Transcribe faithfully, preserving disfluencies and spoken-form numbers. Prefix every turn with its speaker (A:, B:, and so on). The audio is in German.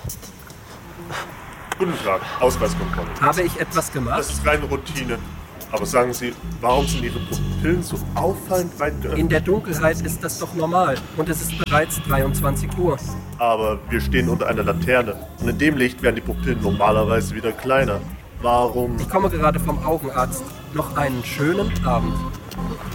A: Guten Tag, Ausweiskontrolle.
B: Habe ich etwas gemacht?
A: Das ist reine Routine. Aber sagen Sie, warum sind Ihre Pupillen so auffallend weit geöffnet?
B: In der Dunkelheit ist das doch normal. Und es ist bereits dreiundzwanzig Uhr.
A: Aber wir stehen unter einer Laterne. Und in dem Licht werden die Pupillen normalerweise wieder kleiner. Warum?
B: Ich komme gerade vom Augenarzt. Noch einen schönen Abend.